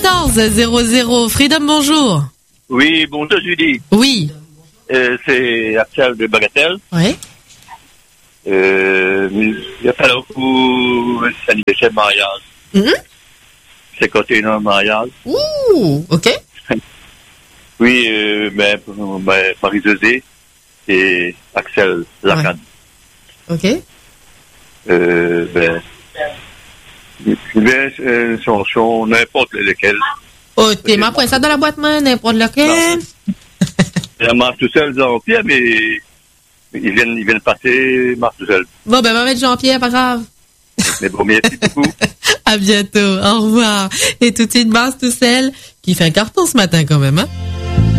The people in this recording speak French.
14 00. Freedom, bonjour. Oui, bonjour Julie. Oui. C'est Axel de Bagatelle. Oui. Il y a pas longtemps, c'est l'anniversaire de mariage. C'est côté d'un mariage. Ouh, ok. Oui, Marie-Josée et Axel Lacan. Ok. Son n'importe lequel. Oh, t'es ma après ça dans la boîte, main, n'importe lequel. Elle marche tout seul, Jean-Pierre, mais ils viennent passer, marche tout seul. Bon, ben, va mettre Jean-Pierre, pas grave. Mais bon, merci beaucoup. À bientôt. Au revoir. Et tout de suite, Mars tout seul, qui fait un carton ce matin quand même, hein.